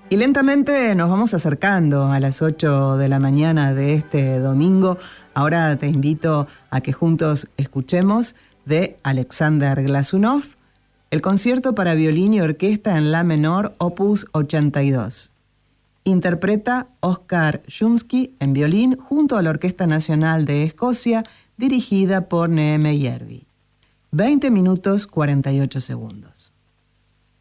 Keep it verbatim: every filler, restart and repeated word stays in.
Y lentamente nos vamos acercando a las ocho de la mañana de este domingo. Ahora te invito a que juntos escuchemos de Alexander Glazunov el concierto para violín y orquesta en la menor, opus ochenta y dos. Interpreta Oskar Shumsky en violín junto a la Orquesta Nacional de Escocia, dirigida por Neeme Järvi. veinte minutos cuarenta y ocho segundos.